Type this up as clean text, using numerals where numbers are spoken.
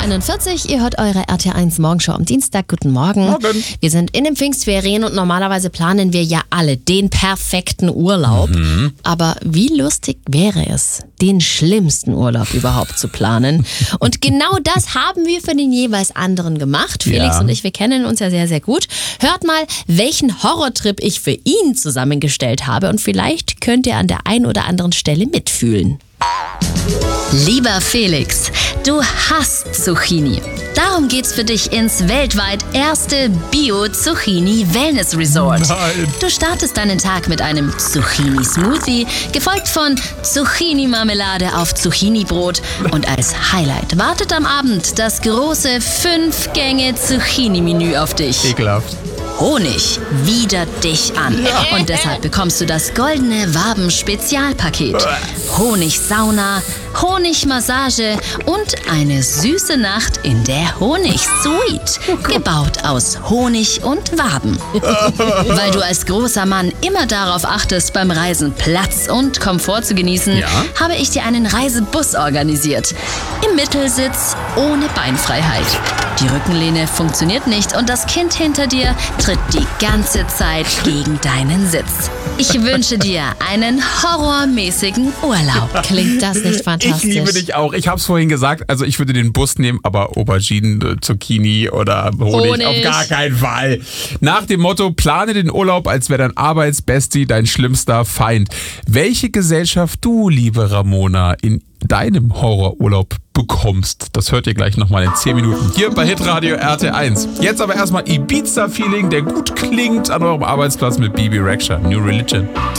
7.41 Uhr, ihr hört eure RT1 Morgenshow am Dienstag. Guten Morgen. Morgen. Wir sind in den Pfingstferien und normalerweise planen wir ja alle den perfekten Urlaub. Aber wie lustig wäre es, den schlimmsten Urlaub überhaupt zu planen? Und genau das haben wir für den jeweils anderen gemacht. Felix und ich, wir kennen uns ja sehr, sehr gut. Hört mal, welchen Horrortrip ich für ihn zusammengestellt habe und vielleicht könnt ihr an der einen oder anderen Stelle mitfühlen. Lieber Felix, du hasst Zucchini. Darum geht's für dich ins weltweit erste Bio-Zucchini-Wellness-Resort. Nein. Du startest deinen Tag mit einem Zucchini-Smoothie, gefolgt von Zucchini-Marmelade auf Zucchini-Brot. Und als Highlight wartet am Abend das große 5-Gänge-Zucchini-Menü auf dich. Ekelhaft. Honig widert dich an. Und deshalb bekommst du das goldene Waben-Spezialpaket. Honigsauna, Honigmassage und eine süße Nacht in der Honigsuite. Gebaut aus Honig und Waben. Weil du als großer Mann immer darauf achtest, beim Reisen Platz und Komfort zu genießen, habe ich dir einen Reisebus organisiert. Im Mittelsitz ohne Beinfreiheit. Die Rückenlehne funktioniert nicht und das Kind hinter dir tritt die ganze Zeit gegen deinen Sitz. Ich wünsche dir einen horrormäßigen Urlaub. Klingt das nicht fantastisch? Ich liebe dich auch. Ich hab's vorhin gesagt, also ich würde den Bus nehmen, aber Auberginen, Zucchini oder Honig auf gar keinen Fall. Nach dem Motto, plane den Urlaub, als wäre dein Arbeitsbestie dein schlimmster Feind. Welche Gesellschaft du, liebe Ramona, in deinem Horrorurlaub bekommst, das hört ihr gleich nochmal in 10 Minuten hier bei Hitradio RT1. Jetzt aber erstmal Ibiza-Feeling, der gut klingt an eurem Arbeitsplatz mit Bibi Rexha, New Religion.